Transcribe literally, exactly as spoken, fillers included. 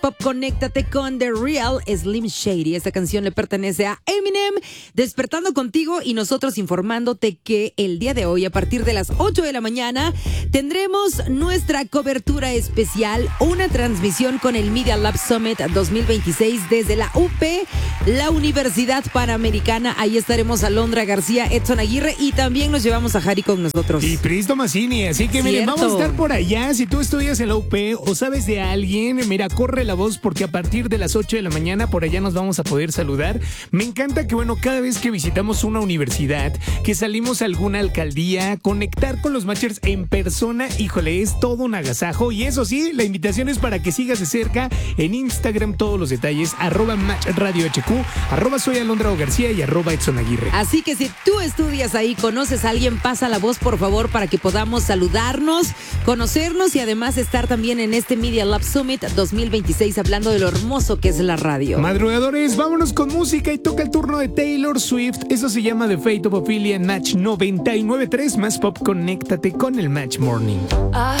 Pop, conéctate con The Real Slim Shady. Esta canción le pertenece a Eminem. Despertando contigo y nosotros informándote que el día de hoy, a partir de las ocho de la mañana, tendremos nuestra cobertura especial, una transmisión con el Media Lab Summit dos mil veintiséis desde la U P, la Universidad Panamericana. Ahí estaremos Alondra García, Edson Aguirre y también nos llevamos a Jari con nosotros. Y Pristo Mazzini, así que miren, vamos a estar por allá. Si tú estudias en la U P o sabes de alguien, mira, corre la voz porque a partir de las ocho de la mañana por allá nos vamos a poder saludar. Me encanta que, bueno, cada vez que visitamos una universidad, que salimos a alguna alcaldía, conectar con los matchers en persona, híjole, es todo un agasajo. Y eso sí, la invitación es para que sigas de cerca en Instagram todos los detalles, arroba Match Radio H Q, arroba soy Alondra García y arroba Edson Aguirre. Así que si tú estudias ahí, conoces a alguien, pasa la voz, por favor, para que podamos saludarnos, conocernos y además estar también en este Media Lab Summit dos mil veintiséis hablando de lo hermoso que es la radio. Madrugadores, vámonos con música y toca el turno de Taylor Swift. Eso se llama The Fate of Ophelia en Match noventa y nueve punto tres. Más pop, conéctate con el Match Morning. Ah.